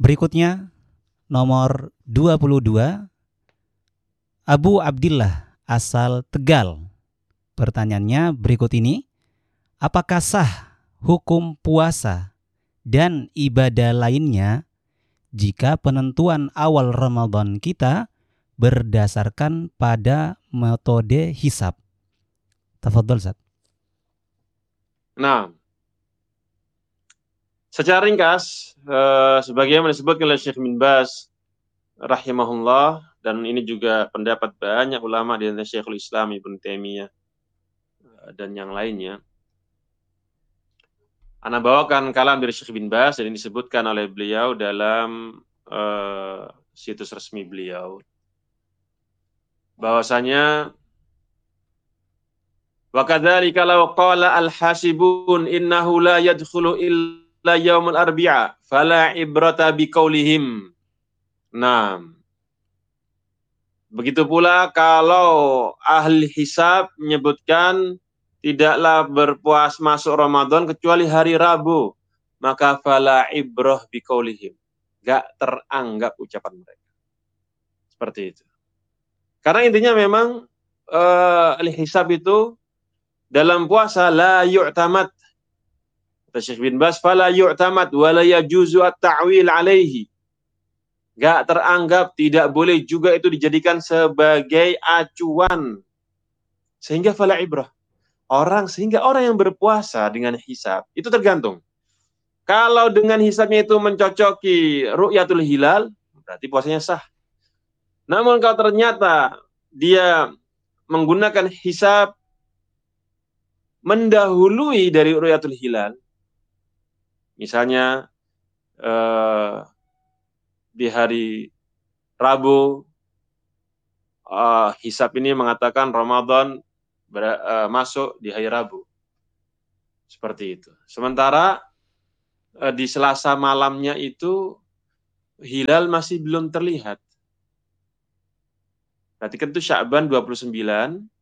Berikutnya nomor 22, Abu Abdillah asal Tegal. Pertanyaannya berikut ini. Apakah sah hukum puasa dan ibadah lainnya jika penentuan awal Ramadan kita berdasarkan pada metode hisab? Tafadhol, Ustaz. Nah, secara ringkas, sebagaimana disebutkan oleh Syekh bin Baz rahimahullah, dan ini juga pendapat banyak ulama di antara Syekhul Islam Ibnu Taimiyah dan yang lainnya. Ana bawakan kalam dari Syekh bin Baz dan ini disebutkan oleh beliau dalam situs resmi beliau, bahwasanya wa kadzalika law qala al-hasibun innahu la yadkhulu illa yaumul arbi'a fala ibrata biqaulihim. Nah, begitu pula kalau ahli hisab menyebutkan tidaklah berpuas masuk Ramadan kecuali hari Rabu, maka fala ibrah biqaulihim. Gak teranggap ucapan mereka. Seperti itu. Karena intinya memang ahli hisab itu dalam puasa la yu'tamad. Kata Syekh bin Baz, fala yu'tamad wa la yajuzu at-ta'wil alaihi. Gak teranggap, tidak boleh juga itu dijadikan sebagai acuan. Sehingga fala ibrah. Sehingga orang yang berpuasa dengan hisab, itu tergantung. Kalau dengan hisabnya itu mencocoki ru'yatul hilal, berarti puasanya sah. Namun kalau ternyata dia menggunakan hisab mendahului dari ru'yatul hilal, misalnya di hari Rabu, hisab ini mengatakan Ramadan masuk di hari Rabu. Seperti itu. Sementara di Selasa malamnya itu hilal masih belum terlihat. Berarti kan itu Sya'ban 29,